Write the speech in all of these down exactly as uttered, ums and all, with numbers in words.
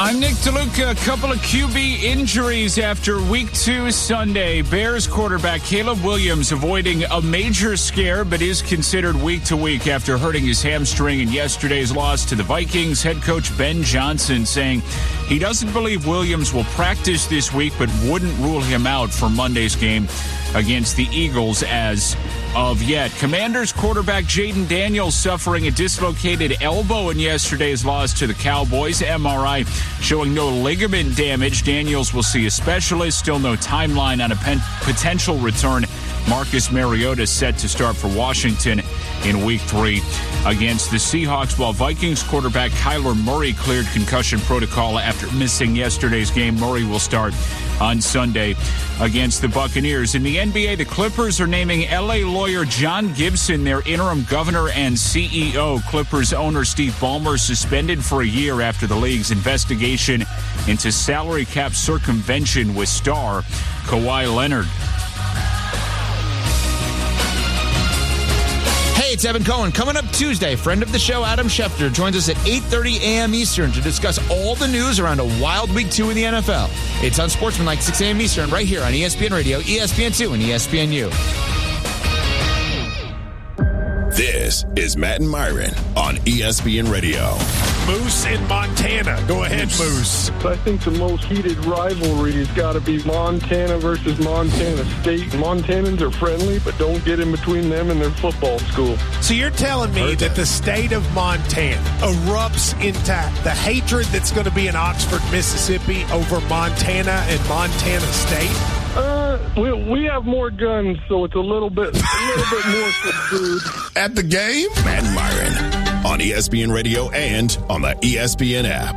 I'm Nick DeLuca. A couple of Q B injuries after week two Sunday. Bears quarterback Caleb Williams avoiding a major scare, but is considered week to week after hurting his hamstring in yesterday's loss to the Vikings. Head coach Ben Johnson saying he doesn't believe Williams will practice this week, but wouldn't rule him out for Monday's game against the Eagles as of yet. Commanders quarterback Jaden Daniels suffering a dislocated elbow in yesterday's loss to the Cowboys. M R I showing no ligament damage. Daniels will see a specialist. Still no timeline on a pen- potential return. Marcus Mariota set to start for Washington in week three against the Seahawks, while Vikings quarterback Kyler Murray cleared concussion protocol after missing yesterday's game. Murray will start on Sunday against the Buccaneers. In the N B A, the Clippers are naming L A lawyer John Gibson their interim governor and C E O. Clippers owner Steve Ballmer suspended for a year after the league's investigation into salary cap circumvention with star Kawhi Leonard. Hey, it's Evan Cohen. Coming up Tuesday, friend of the show, Adam Schefter, joins us at eight thirty a.m. Eastern to discuss all the news around a wild week two in the N F L. It's on Sportsmanlike, six a.m. Eastern, right here on E S P N Radio, E S P N two, and E S P N U. This is Matt and Myron on E S P N Radio. Moose in Montana. Go ahead, Moose. I think the most heated rivalry has got to be Montana versus Montana State. Montanans are friendly, but don't get in between them and their football school. So you're telling me that the state of Montana erupts into the hatred that's going to be in Oxford, Mississippi over Montana and Montana State? Uh, we, we have more guns, so it's a little bit a little bit more subdued. At the game, Matt and Myron on E S P N Radio and on the E S P N app.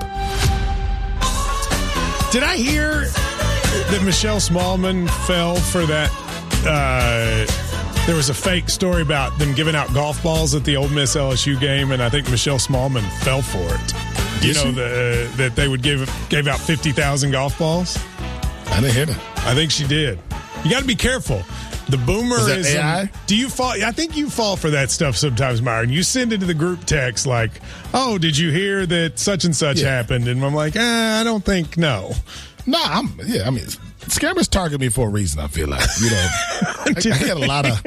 Did I hear that Michelle Smallman fell for that? Uh, there was a fake story about them giving out golf balls at the Ole Miss L S U game, and I think Michelle Smallman fell for it. You know the, uh, that they would give gave out fifty thousand golf balls? I didn't hear that. I think she did. You got to be careful. The boomer is, that is A I? Do you fall? I think you fall for that stuff sometimes, Myron. You send it to the group text like, "Oh, did you hear that such and such Yeah. happened?" And I'm like, eh, "I don't think no." No, I'm yeah. I mean, scammers target me for a reason. I feel like you know, I, I get a lot of,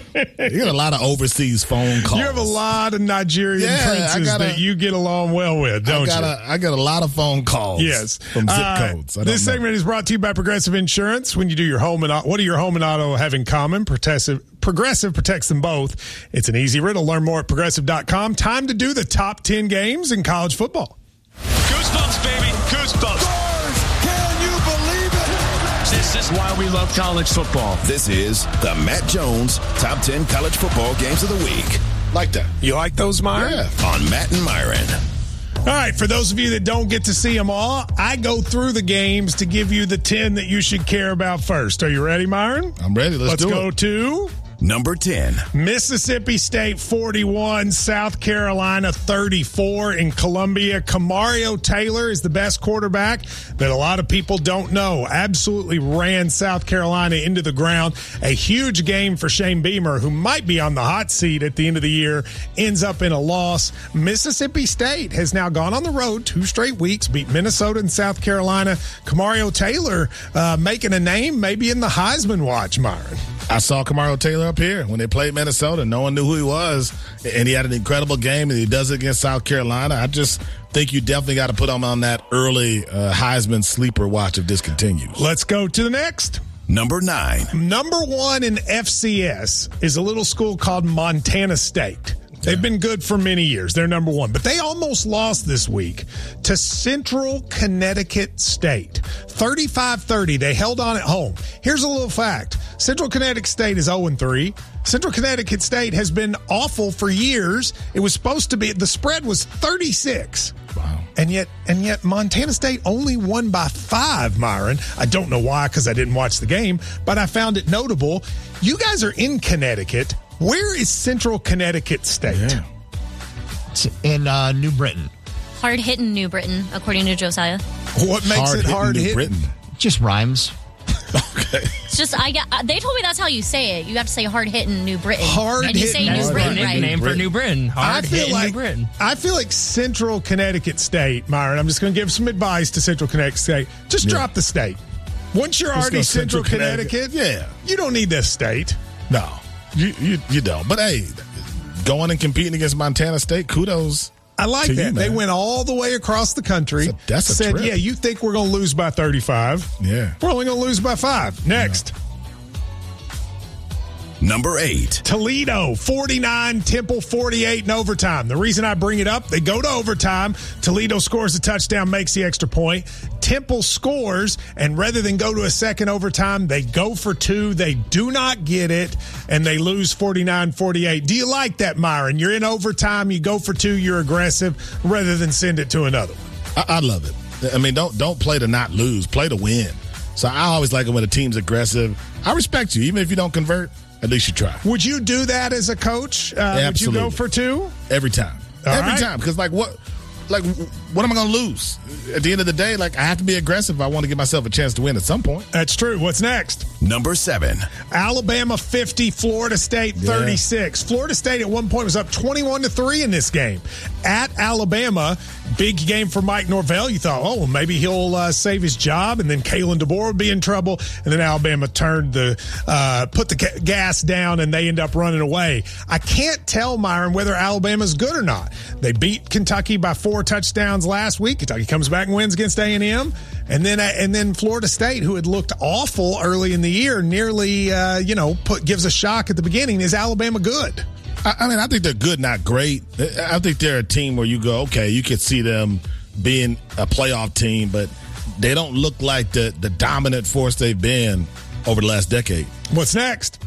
I get a lot of overseas phone calls. You have a lot of Nigerian Yeah, I princes gotta- that you get along well with, don't I got you? a, I get a lot of phone calls. Yes, from zip Uh, codes. I don't this know. segment is brought to you by Progressive Insurance. When you do your home and what do your home and auto have in common? Progressive, Progressive protects them both. It's an easy riddle. Learn more at progressive dot com. Time to do the top ten games in college football. Goosebumps, baby. Goosebumps. Can you believe it? This is why we love college football. This is the Matt Jones Top ten College Football Games of the Week. Like that. You like those, Myron? Yeah. On Matt and Myron. All right, for those of you that don't get to see them all, I go through the games to give you the ten that you should care about first. Are you ready, Myron? I'm ready. Let's, Let's do go it. to Number ten. Mississippi State forty-one, South Carolina thirty-four in Columbia. Kamario Taylor is the best quarterback that a lot of people don't know. Absolutely ran South Carolina into the ground. A huge game for Shane Beamer, who might be on the hot seat at the end of the year, ends up in a loss. Mississippi State has now gone on the road two straight weeks, beat Minnesota and South Carolina. Kamario Taylor uh, making a name maybe in the Heisman watch, Myron. I saw Kamario Taylor up here when they played Minnesota. No one knew who he was, and he had an incredible game, and he does it against South Carolina. I just think you definitely got to put him on that early uh, Heisman sleeper watch if this continues. Let's go to the next. Number nine. Number one in F C S is a little school called Montana State. They've been good for many years. They're number one. But they almost lost this week to Central Connecticut State. thirty-five thirty. They held on at home. Here's a little fact. Central Connecticut State is oh and three. Central Connecticut State has been awful for years. It was supposed to be, the spread was thirty-six. Wow. And yet, and yet Montana State only won by five, Myron. I don't know why, because I didn't watch the game, but I found it notable. You guys are in Connecticut. Where is Central Connecticut State? Yeah. It's in uh, New Britain. Hard-hitting New Britain, according to Josiah. What makes Hard it hard New hit? Britain. Just rhymes. Okay. It's just I got. They told me that's how you say it. You have to say hard hitting New Britain. Hard and you say hitting New New Britain, Britain. right? Nickname for New Britain. Hard I feel hitting like New Britain. I feel like Central Connecticut State, Myron. I'm just going to give some advice to Central Connecticut State. Just Yeah. drop the state. Once you're Let's already go Central, Central Connecticut, Connecticut. Yeah. you don't need this state. No, you, you you don't. But hey, going and competing against Montana State, kudos. I like to that. you, They man. went all the way across the country. That's a- that's a said, trip. yeah, you think we're going to lose by thirty-five? Yeah. We're only going to lose by five. Next. Number eight. Toledo, forty-nine, Temple, forty-eight in overtime. The reason I bring it up, they go to overtime. Toledo scores a touchdown, makes the extra point. Temple scores, and rather than go to a second overtime, they go for two. They do not get it, and they lose forty-nine forty-eight. Do you like that, Myron? You're in overtime, you go for two, you're aggressive, rather than send it to another one. I, I love it. I mean, don't don't play to not lose, play to win. So I always like it when a team's aggressive. I respect you, even if you don't convert. At least you try. Would you do that as a coach? Uh, Absolutely. Would you go for two? Every time. All Every right. time. Because, like, what like, what am I going to lose? At the end of the day, like, I have to be aggressive if I want to give myself a chance to win at some point. That's true. What's next? Number seven. Alabama fifty, Florida State thirty-six. Yeah. Florida State at one point was up twenty-one to three in this game. At Alabama, big game for Mike Norvell. You thought, oh, well, maybe he'll uh, save his job, and then Kalen DeBoer would be in trouble. And then Alabama turned the, uh, put the ga- gas down, and they end up running away. I can't tell, Myron, whether Alabama's good or not. They beat Kentucky by four touchdowns last week. Kentucky comes back and wins against A and M. And then, and then Florida State, who had looked awful early in the year, nearly, uh, you know, put gives a shock at the beginning. Is Alabama good? I, I mean, I think they're good, not great. I think they're a team where you go, okay, you could see them being a playoff team, but they don't look like the, the dominant force they've been over the last decade. What's next?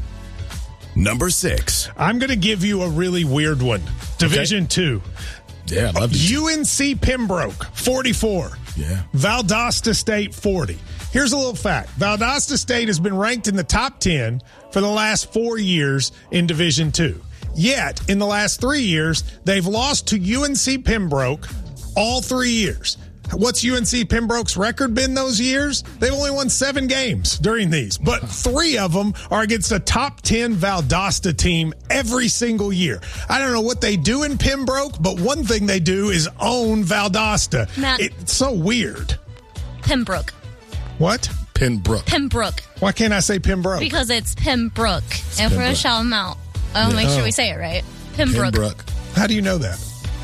Number six. I'm going to give you a really weird one. Division Okay. two. Yeah, I love it. U N C Pembroke, forty-four. Yeah. Valdosta State, forty. Here's a little fact. Valdosta State has been ranked in the top ten for the last four years in Division two. Yet, in the last three years, they've lost to U N C Pembroke all three years. What's U N C Pembroke's record been those years? They've only won seven games during these, but three of them are against a top ten Valdosta team every single year. I don't know what they do in Pembroke, but one thing they do is own Valdosta. Matt. It's so weird. Pembroke. What? Pembroke. Pembroke. Why can't I say Pembroke? Because it's Pembroke. And for a Pembroke. shout them out. I want to make Oh. sure we say it right. Pembroke. Pembroke. How do you know that?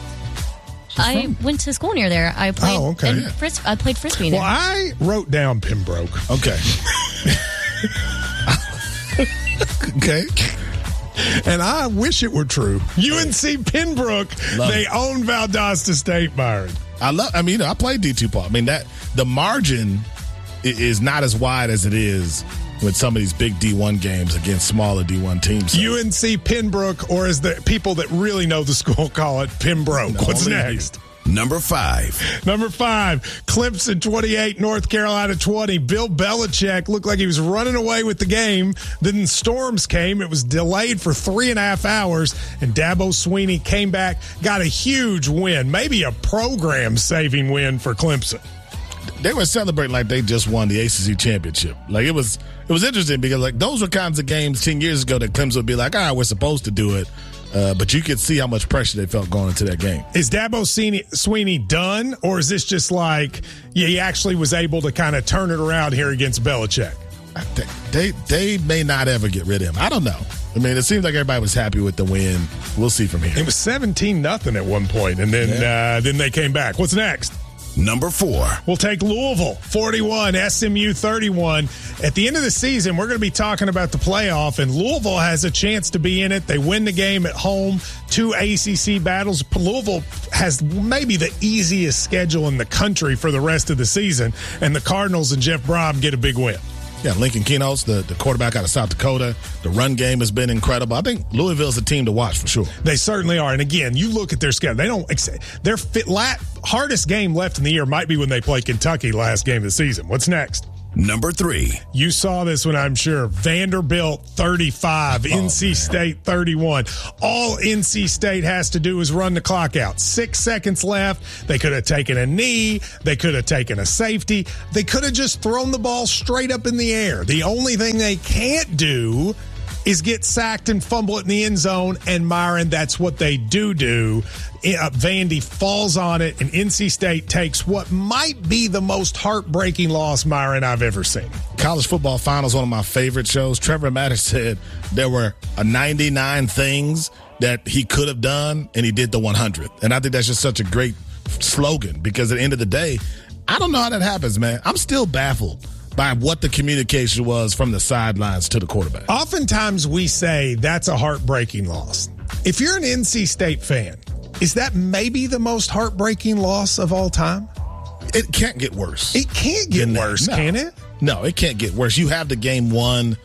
I went to school near there. I played. Oh, okay. in Yeah. fris- I played frisbee there. Well, I wrote down Pembroke. Okay. okay. And I wish it were true. U N C Pembroke, Love they it. own Valdosta State, Byron. I love. I mean, you know, I played D two Paul. I mean, that the margin i- is not as wide as it is with some of these big D one games against smaller D one teams. So, U N C Pembroke, or as the people that really know the school call it, Pembroke. No, What's only next? Number five. Number five, Clemson twenty-eight, North Carolina twenty. Bill Belichick looked like he was running away with the game. Then storms came. It was delayed for three and a half hours, and Dabo Swinney came back, got a huge win, maybe a program-saving win for Clemson. they were celebrating like they just won the A C C championship. Like it was, it was interesting because like those were kinds of games ten years ago that Clemson would be like, all right, we're supposed to do it. Uh, but you could see how much pressure they felt going into that game. Is Dabo Swinney done, or is this just like yeah, he actually was able to kind of turn it around here against Belichick? They, they they may not ever get rid of him. I don't know. I mean, it seems like everybody was happy with the win. We'll see from here. It was seventeen nothing at one point, and then Yeah. uh, then they came back. What's next? Number four. We'll take Louisville, forty-one, S M U thirty-one. At the end of the season, we're going to be talking about the playoff, and Louisville has a chance to be in it. They win the game at home, two A C C battles. Louisville has maybe the easiest schedule in the country for the rest of the season, and the Cardinals and Jeff Brom get a big win. Yeah, Lincoln Keno's the, the quarterback out of South Dakota. The run game has been incredible. I think Louisville's a team to watch for sure. They certainly are. And again, you look at their schedule. They don't. Their fit, lat, hardest game left in the year might be when they play Kentucky last game of the season. What's next? Number three. You saw this one, I'm sure. Vanderbilt thirty-five, oh, N C man. State thirty-one. All N C State has to do is run the clock out. Six seconds left. They could have taken a knee. They could have taken a safety. They could have just thrown the ball straight up in the air. The only thing they can't do is get sacked and fumble it in the end zone, and Myron, that's what they do do. Uh, Vandy falls on it, and N C State takes what might be the most heartbreaking loss, Myron, I've ever seen. College football finals, one of my favorite shows. Trevor Matich said there were ninety-nine things that he could have done, and he did the one hundredth. And I think that's just such a great slogan, because at the end of the day, I don't know how that happens, man. I'm still baffled by what the communication was from the sidelines to the quarterback. Oftentimes we say that's a heartbreaking loss. If you're an N C State fan, is that maybe the most heartbreaking loss of all time? It can't get worse. It can't get worse, no. can it? No, it can't get worse. You have the game won.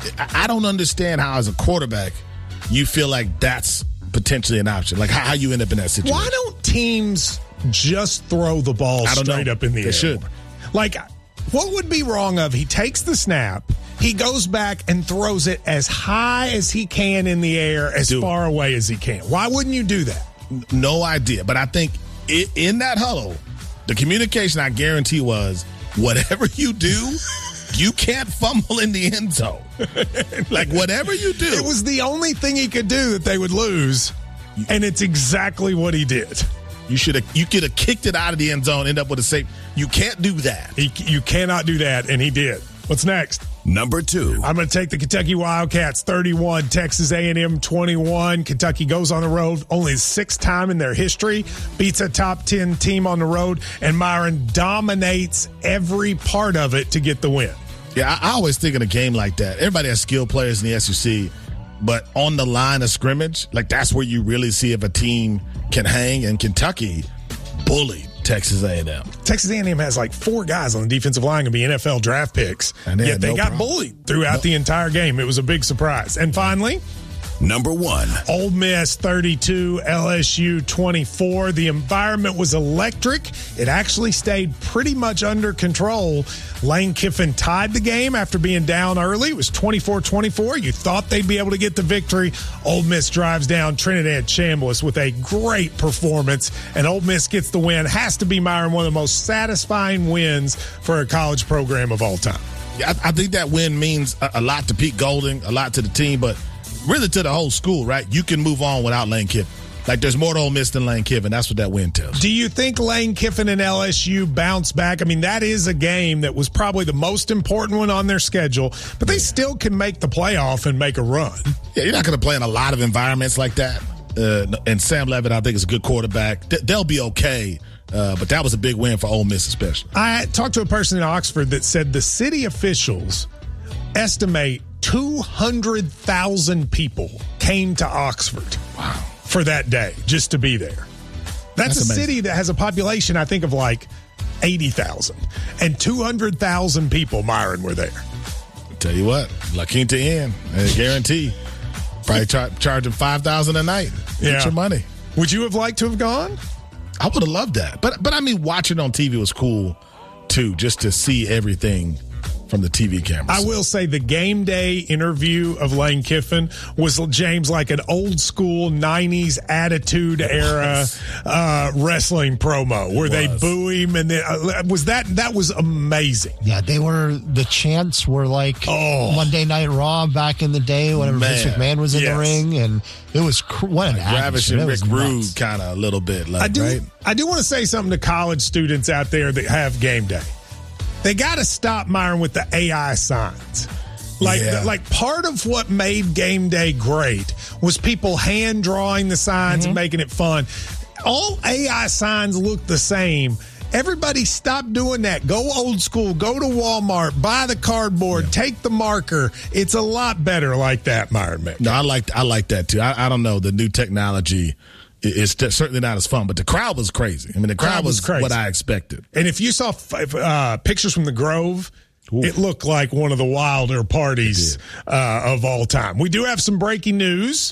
I don't understand how, as a quarterback, you feel like that's potentially an option. Like how you end up in that situation. Why don't teams just throw the ball straight know. up in the they air? Should. Like, what would be wrong of he takes the snap, he goes back and throws it as high as he can in the air, as do far it. away as he can? Why wouldn't you do that? No idea. But I think it, in that huddle, the communication, I guarantee, was whatever you do, you can't fumble in the end zone. Like, whatever you do. It was the only thing he could do that they would lose, and it's exactly what he did. You should have. You could have kicked it out of the end zone, end up with a safe. You can't do that. He, you cannot do that, and he did. What's next? Number two. I'm going to take the Kentucky Wildcats thirty-one, Texas A and M twenty-one. Kentucky goes on the road only the sixth time in their history, beats a top ten team on the road, and Myron dominates every part of it to get the win. Yeah, I, I always think in a game like that, everybody has skilled players in the S E C, but on the line of scrimmage, like that's where you really see if a team can hang, and Kentucky bullied Texas A and M. Texas A and M has like four guys on the defensive line going to be N F L draft picks, and they yet they no got problem. bullied throughout no. the entire game. It was a big surprise. And finally, number one. Ole Miss thirty-two, L S U twenty-four. The environment was electric. It actually stayed pretty much under control. Lane Kiffin tied the game after being down early. It was twenty-four twenty-four. You thought they'd be able to get the victory. Ole Miss drives down Trinidad Chambliss with a great performance, and Ole Miss gets the win. Has to be, Myron, one of the most satisfying wins for a college program of all time. Yeah, I, I think that win means a, a lot to Pete Golding, a lot to the team, but really to the whole school, right? You can move on without Lane Kiffin. Like, there's more to Ole Miss than Lane Kiffin. That's what that win tells. Do you think Lane Kiffin and L S U bounce back? I mean, that is a game that was probably the most important one on their schedule, but they still can make the playoff and make a run. Yeah, you're not going to play in a lot of environments like that. Uh, and Sam Levitt, I think, is a good quarterback. They'll be okay, uh, but that was a big win for Ole Miss especially. I talked to a person in Oxford that said the city officials estimate two hundred thousand people came to Oxford. Wow. For that day, just to be there. That's, That's a amazing. City that has a population, I think, of like eighty thousand. And two hundred thousand people, Myron, were there. I'll tell you what, La Quinta Inn, I guarantee. Probably char- charging five thousand dollars a night. Get yeah. your money. Would you have liked to have gone? I would have loved that. But, but I mean, watching on T V was cool, too, just to see everything from the T V cameras. I will say the game day interview of Lane Kiffin was, James, like an old school nineties attitude era uh, wrestling promo where they boo him, and then uh, was that that was amazing. Yeah, they were the chants were like oh. Monday Night Raw back in the day whenever Vince McMahon was in yes. the ring, and it was cr- what an like Ravish and Rick Rude kind of a little bit. Like, I do. Right? I do want to say something to college students out there that have game day. They got to stop, Myron, with the A I signs. Like, yeah. like part of what made game day great was people hand drawing the signs mm-hmm. and making it fun. All A I signs look the same. Everybody stop doing that. Go old school. Go to Walmart. Buy the cardboard. Yeah. Take the marker. It's a lot better like that, Myron. No, I like I like that too. I, I don't know. The new technology is certainly not as fun, but the crowd was crazy. I mean, the crowd, crowd was, was crazy. What I expected. And if you saw uh, pictures from the Grove, Ooh. It looked like one of the wilder parties uh, of all time. We do have some breaking news.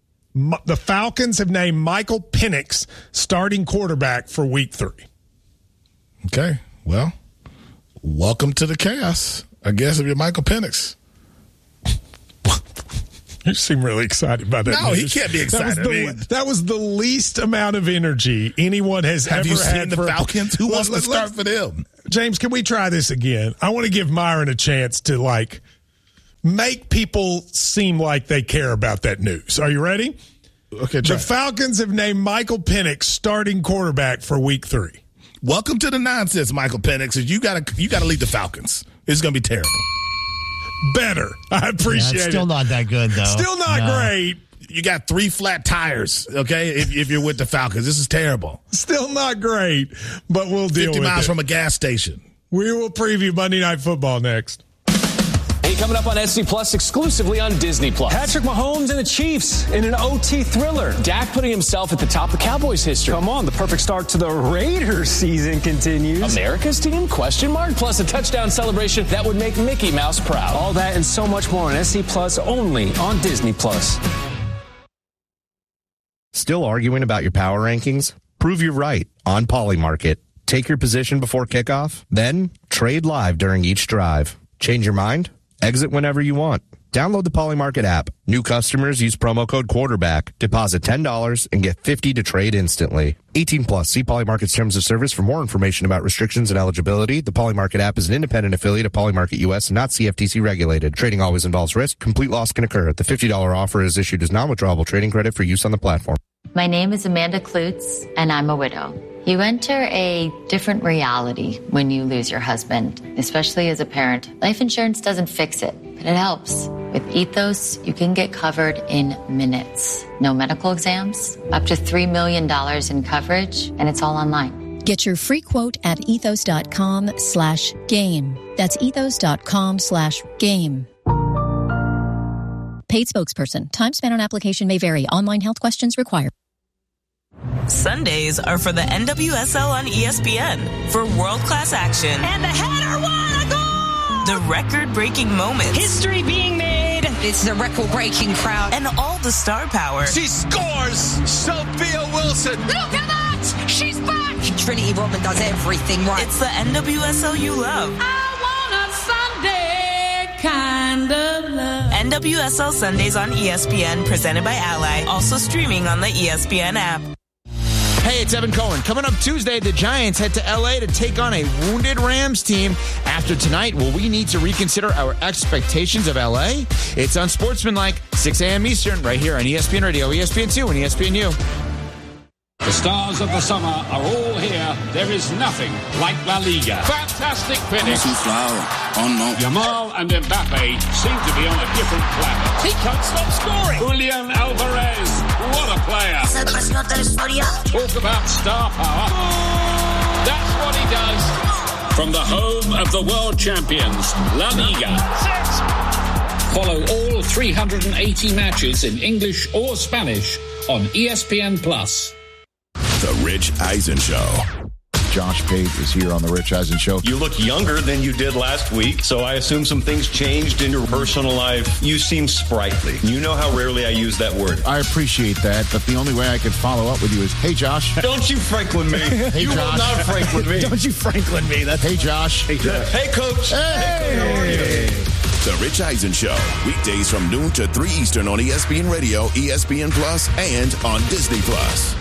The Falcons have named Michael Penix starting quarterback for week three. Okay, well, welcome to the chaos, I guess, if you're Michael Penix. You seem really excited by that. No, news. he can't be excited. That was, the, I mean, that was the least amount of energy anyone has have ever you seen had. the for, Falcons? Who let, wants let, to start for them? James, can we try this again? I want to give Myron a chance to, like, make people seem like they care about that news. Are you ready? Okay, try. The Falcons have named Michael Penix starting quarterback for week three. Welcome to the nonsense, Michael Penix. You got to you got to lead the Falcons. It's going to be terrible. Better. I appreciate yeah, it's it. Still not that good, though. Still not no. great. You got three flat tires, okay, if, if you're with the Falcons. This is terrible. Still not great, but we'll deal with it. fifty miles from a gas station. We will preview Monday Night Football next. Hey, coming up on S C Plus exclusively on Disney Plus. Patrick Mahomes and the Chiefs in an O T thriller. Dak putting himself at the top of Cowboys history. Come on, the perfect start to the Raiders season continues. America's team? Question mark. Plus a touchdown celebration that would make Mickey Mouse proud. All that and so much more on S C Plus, only on Disney Plus. Still arguing about your power rankings? Prove you're right on Polymarket. Take your position before kickoff, then trade live during each drive. Change your mind? Exit whenever you want. Download the Polymarket app. New customers use promo code quarterback. Deposit ten dollars and get fifty dollars to trade instantly. eighteen plus. See Polymarket's terms of service for more information about restrictions and eligibility. The Polymarket app is an independent affiliate of Polymarket U S and not C F T C regulated. Trading always involves risk. Complete loss can occur. The fifty dollars offer is issued as non-withdrawable trading credit for use on the platform. My name is Amanda Klutz, and I'm a widow. You enter a different reality when you lose your husband, especially as a parent. Life insurance doesn't fix it, but it helps. With Ethos, you can get covered in minutes. No medical exams, up to three million dollars in coverage, and it's all online. Get your free quote at ethos.com slash game. That's ethos.com slash game. Paid spokesperson. Time spent on application may vary. Online health questions required. Sundays are for the N W S L on E S P N for world-class action. And the header won a goal! The record-breaking moments. History being made. It's the record-breaking crowd. And all the star power. She scores! Sophia Wilson! Look at that! She's back! Trinity Rodman does everything right. It's the N W S L you love. I want a Sunday kind of love. N W S L Sundays on E S P N, presented by Ally. Also streaming on the E S P N app. Hey, it's Evan Cohen. Coming up Tuesday, the Giants head to L A to take on a wounded Rams team. After tonight, will we need to reconsider our expectations of L A? It's Unsportsmanlike, six a.m. Eastern, right here on E S P N Radio, E S P N two, and E S P N U. The stars of the summer are all here. There is nothing like La Liga. Fantastic finish. Oh, no. Yamal and Mbappe seem to be on a different planet. He can't stop scoring. Julian Alvarez, what a player. Talk about star power. That's what he does. From the home of the world champions, La Liga. Follow all three hundred eighty matches in English or Spanish on E S P N Plus. The Rich Eisen Show. Josh Pate is here on The Rich Eisen Show. You look younger than you did last week, so I assume some things changed in your personal life. You seem sprightly. You know how rarely I use that word. I appreciate that, but the only way I could follow up with you is, hey, Josh. Don't you Franklin me. Hey, you Josh. will not Franklin me. Don't you Franklin me. That's hey, Josh. Hey, Josh. Hey, Coach. Hey. How are you? The Rich Eisen Show. Weekdays from noon to three Eastern on E S P N Radio, E S P N Plus, and on Disney Plus.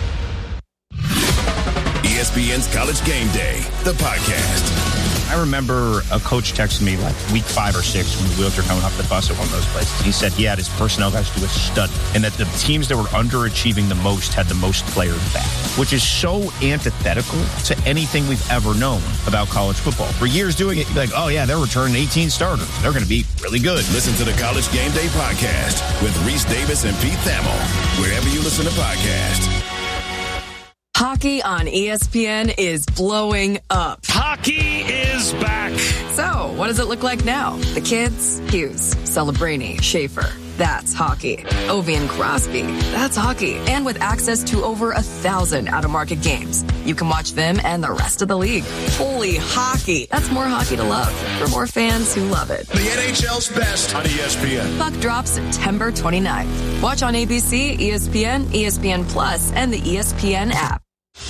E S P N's College Game Day, the podcast. I remember a coach texted me like week five or six when the wheels were coming off the bus at one of those places. He said he had his personnel guys do a study and that the teams that were underachieving the most had the most players back, which is so antithetical to anything we've ever known about college football. For years doing it, you'd be like, oh yeah, they're returning eighteen starters. They're going to be really good. Listen to the College Game Day podcast with Reese Davis and Pete Thamel, wherever you listen to podcasts. Hockey on E S P N is blowing up. Hockey is back. So, what does it look like now? The kids? Hughes, Celebrini, Schaefer. That's hockey. Ovi and Crosby. That's hockey. And with access to over a thousand out-of-market games, you can watch them and the rest of the league. Holy hockey. That's more hockey to love for more fans who love it. The N H L's best on E S P N. Puck drops September twenty-ninth. Watch on A B C, E S P N, E S P N Plus, and the E S P N app.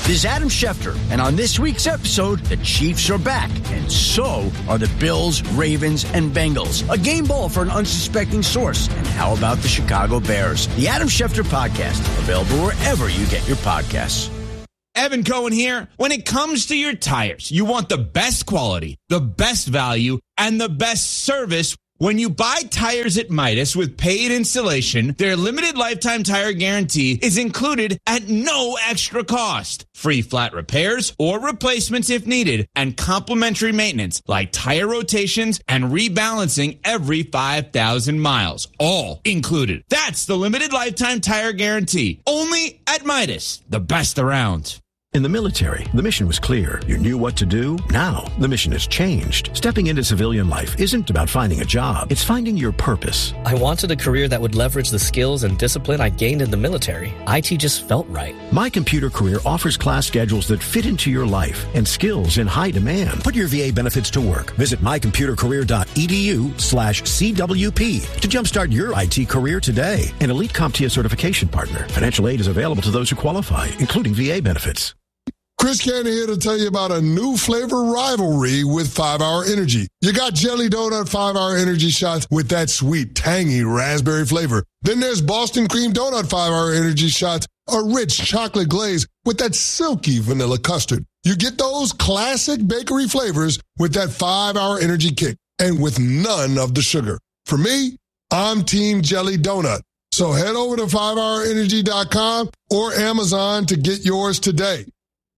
This is Adam Schefter, and on this week's episode, the Chiefs are back, and so are the Bills, Ravens, and Bengals. A game ball for an unsuspecting source. And how about the Chicago Bears? The Adam Schefter Podcast, available wherever you get your podcasts. Evan Cohen here. When it comes to your tires, you want the best quality, the best value, and the best service. When you buy tires at Midas with paid installation, their limited lifetime tire guarantee is included at no extra cost. Free flat repairs or replacements if needed, and complimentary maintenance like tire rotations and rebalancing every five thousand miles. All included. That's the limited lifetime tire guarantee. Only at Midas, the best around. In the military, the mission was clear. You knew what to do. Now, the mission has changed. Stepping into civilian life isn't about finding a job. It's finding your purpose. I wanted a career that would leverage the skills and discipline I gained in the military. I T just felt right. My Computer Career offers class schedules that fit into your life and skills in high demand. Put your V A benefits to work. Visit mycomputercareer.edu slash CWP to jumpstart your I T career today. An Elite CompTIA certification partner. Financial aid is available to those who qualify, including V A benefits. Chris Cannon here to tell you about a new flavor rivalry with five hour Energy. You got Jelly Donut five hour Energy shots with that sweet, tangy raspberry flavor. Then there's Boston Cream Donut five hour Energy shots, a rich chocolate glaze with that silky vanilla custard. You get those classic bakery flavors with that five hour Energy kick and with none of the sugar. For me, I'm Team Jelly Donut. So head over to five hour energy dot com or Amazon to get yours today.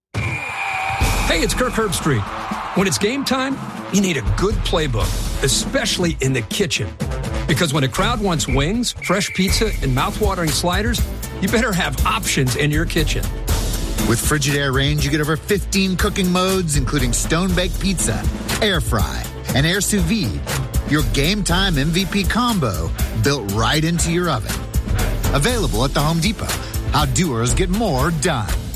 Hey, it's Kirk Herbstreit. When it's game time, you need a good playbook, especially in the kitchen. Because when a crowd wants wings, fresh pizza, and mouthwatering sliders, you better have options in your kitchen. With Frigidaire Range, you get over fifteen cooking modes, including stone-baked pizza, air fry, and air sous vide. Your game time M V P combo built right into your oven. Available at the Home Depot. How doers get more done.